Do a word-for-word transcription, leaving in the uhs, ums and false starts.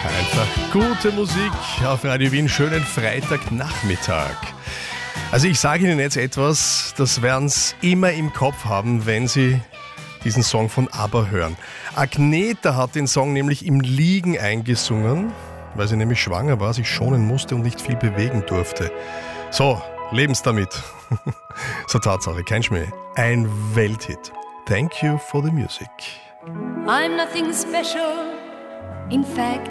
Einfach gute Musik auf Radio Wien, schönen Freitagnachmittag. Also ich sage Ihnen jetzt etwas, das werden Sie immer im Kopf haben, wenn Sie diesen Song von ABBA hören. Agneta hat den Song nämlich im Liegen eingesungen, weil sie nämlich schwanger war, sich schonen musste und nicht viel bewegen durfte. So, leben Sie damit. So, Tatsache, kein Schmäh. Ein Welthit. Thank you for the music. I'm nothing special. In fact,